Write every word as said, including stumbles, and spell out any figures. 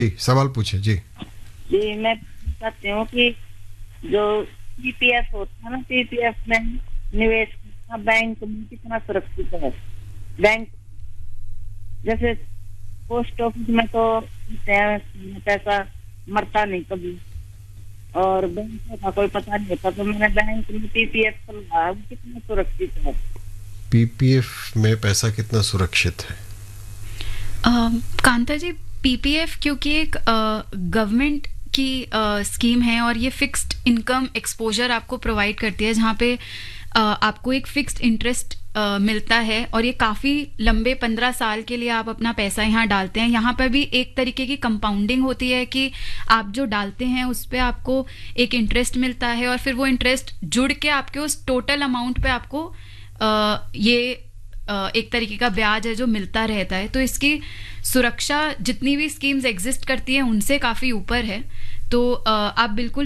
जी, सवाल पूछे जी। जी, मैं चाहती हूँ कि जो पीपीएफ होता है ना, पीपीएफ में निवेश करना बैंक में कितना सुरक्षित है? बैंक जैसे पोस्ट ऑफिस में तो पैसा मरता नहीं कभी, और बैंक का कोई पता नहीं होता, तो मैंने बैंक में पीपीएफ खोला है, वो कितना सुरक्षित है? पीपीएफ में पैसा कितना सुरक्षित है? अ, कांता जी, पीपीएफ क्योंकि एक गवर्नमेंट की स्कीम है और ये फिक्स्ड इनकम एक्सपोजर आपको प्रोवाइड करती है, जहाँ पे uh, आपको एक फिक्स्ड इंटरेस्ट uh, मिलता है, और ये काफ़ी लंबे पंद्रह साल के लिए आप अपना पैसा यहाँ डालते हैं। यहाँ पर भी एक तरीके की कंपाउंडिंग होती है कि आप जो डालते हैं उस पर आपको एक इंटरेस्ट मिलता है, और फिर वो इंटरेस्ट जुड़ के आपके उस टोटल अमाउंट पे आपको uh, ये एक तरीके का ब्याज है जो मिलता रहता है। तो इसकी सुरक्षा जितनी भी स्कीम्स एग्जिस्ट करती है उनसे काफ़ी ऊपर है। तो आप बिल्कुल